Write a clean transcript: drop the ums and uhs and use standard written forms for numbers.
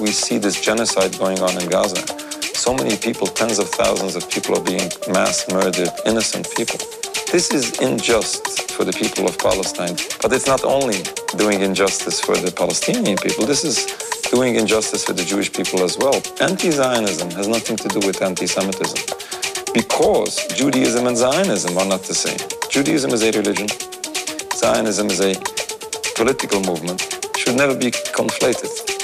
we see this genocide going on in Gaza, so many people, tens of thousands of people are being mass murdered, innocent people. This is unjust for the people of Palestine, but it's not only doing injustice for the Palestinian people, this is doing injustice for the Jewish people as well. Anti-Zionism has nothing to do with anti-Semitism, because Judaism and Zionism are not the same. Judaism is a religion, Zionism is a political movement, should never be conflated.